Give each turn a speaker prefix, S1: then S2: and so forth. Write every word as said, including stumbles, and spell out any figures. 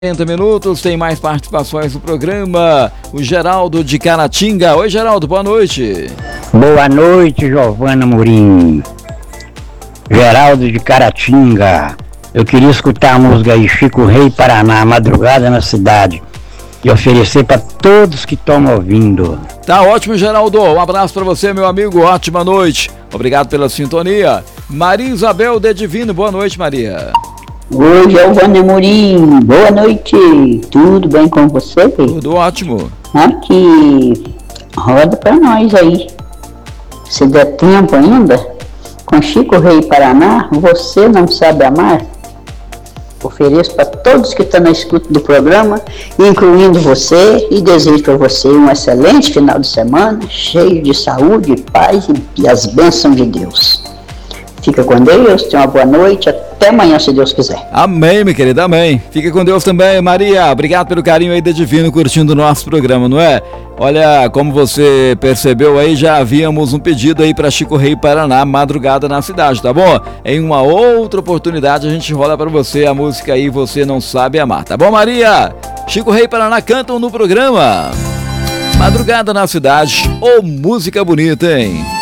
S1: quarenta minutos, tem mais participações no programa. O Geraldo de Caratinga. Oi, Geraldo, boa noite.
S2: Boa noite, Giovana Murim. Geraldo de Caratinga. Eu queria escutar a música aí, Chico Rei Paraná, Madrugada na Cidade, e oferecer para todos que estão ouvindo.
S1: Tá ótimo, Geraldo. Um abraço para você, meu amigo. Ótima noite. Obrigado pela sintonia. Maria Isabel de Divino. Boa noite, Maria.
S3: Oi, Giovana Murim, boa noite, tudo bem com você?
S1: Tudo ótimo.
S3: Aqui, roda pra nós aí, se der tempo ainda, com Chico Rei Paraná, Você Não Sabe Amar. Ofereço para todos que estão na escuta do programa, incluindo você, e desejo para você um excelente final de semana, cheio de saúde, paz e as bênçãos de Deus. Fica com Deus, tenha uma boa noite, até amanhã, se Deus quiser.
S1: Amém, minha querida, amém. Fica com Deus também, Maria. Obrigado pelo carinho aí da Divino, curtindo o nosso programa, não é? Olha, como você percebeu aí, já havíamos um pedido aí para Chico Rei Paraná, Madrugada na Cidade, tá bom? Em uma outra oportunidade a gente rola para você a música aí, Você Não Sabe Amar, tá bom, Maria? Chico Rei Paraná cantam no programa Madrugada na Cidade. Ô, música bonita, hein?